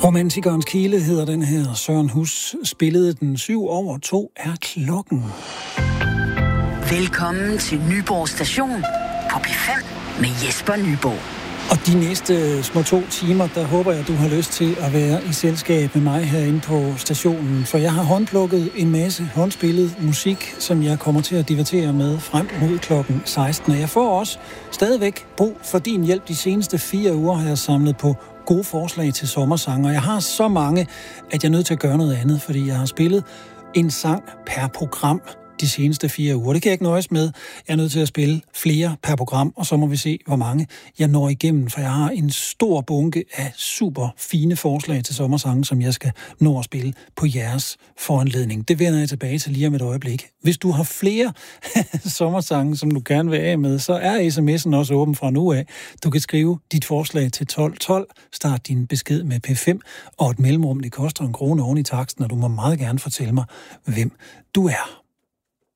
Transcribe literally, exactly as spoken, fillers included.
Romantikernes Kile hedder den her. Søren Hus spillede den. Syv over to er klokken. Velkommen til Nyborg Station på P fem med Jesper Nyborg. Og de næste små to timer, der håber jeg, du har lyst til at være i selskab med mig herinde på stationen. For jeg har håndplukket en masse håndspillet musik, som jeg kommer til at divertere med frem mod klokken seksten. Og jeg får også stadigvæk brug for din hjælp. De seneste fire uger har jeg samlet på gode forslag til sommersange. Og jeg har så mange, at jeg er nødt til at gøre noget andet, fordi jeg har spillet en sang per program de seneste fire uger. Det kan jeg ikke nøjes med. Jeg er nødt til at spille flere per program, og så må vi se, hvor mange jeg når igennem, for jeg har en stor bunke af super fine forslag til sommersange, som jeg skal nå at spille på jeres foranledning. Det vender jeg tilbage til lige om et øjeblik. Hvis du har flere sommersange, som du gerne vil af med, så er sms'en også åben fra nu af. Du kan skrive dit forslag til tolv tolv, start din besked med P fem, og et mellemrum, det koster en krone oven i taksten, og du må meget gerne fortælle mig, hvem du er.